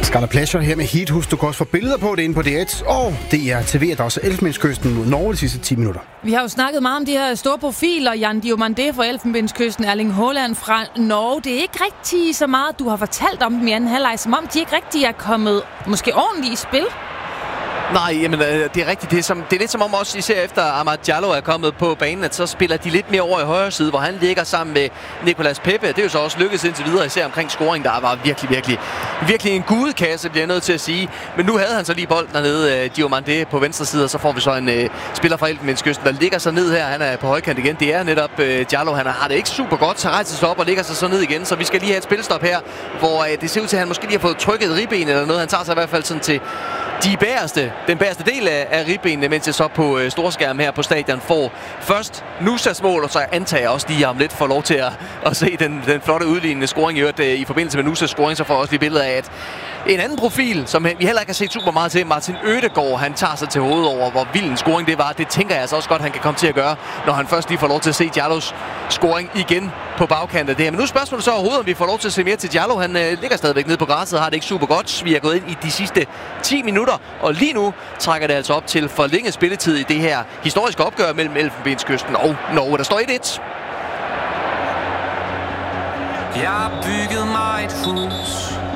Scarlet Pleasure her med Heat. Husk, du kan også få billeder på det inde på DR1 og DR TV, der også Elfenbenskysten mod Norge de sidste 10 minutter. Vi har jo snakket meget om de her store profiler. Jan Diomande fra Elfenbenskysten, Erling Haaland fra Norge. Det er ikke rigtig så meget, du har fortalt om dem i anden halvleg, som om de ikke rigtig er kommet måske ordentligt i spil. Nej, jamen, det er rigtigt. Det er lidt som om også, især efter Amad Diallo er kommet på banen, at så spiller de lidt mere over i højre side, hvor han ligger sammen med Nicolas Pepe. Det er jo så også lykkedes indtil videre, især omkring scoring, der var virkelig en gudekasse, bliver jeg nødt til at sige. Men nu havde han så lige bolden dernede, Diomande på venstre side, og så får vi så en spiller fra Elfenbenskysten, der ligger sig ned her. Han er på højkant igen. Det er netop Diallo. Han har det ikke super godt, så rejser sig op og ligger sig så ned igen. Så vi skal lige have et spilstop her, hvor det ser ud til, at han måske lige har fået trykket ribben eller noget. Han tager sig i hvert fald sådan til den bagerste del af ribbenene, mens jeg så på storskærm her på stadion får først Nusas mål, og så antager jeg også lige om lidt får lov til at se den flotte udlignende scoring i forbindelse med Nusas scoring, så får jeg også lige billeder af, at en anden profil, som vi heller ikke har set super meget til, Martin Ødegaard, han tager sig til hovedet over, hvor vild en scoring det var. Det tænker jeg altså også godt, han kan komme til at gøre, når han først lige får lov til at se Diallos scoring igen på bagkanten af det her. Men nu er spørgsmålet så overhovedet, om vi får lov til at se mere til Diallo. Han ligger stadigvæk nede på græsset og har det ikke super godt. Vi er gået ind i de sidste 10 minutter, og lige nu trækker det altså op til forlænget spilletid i det her historiske opgør mellem Elfenbenskysten og Norge. Der står 1-1. Jeg har bygget mig et hus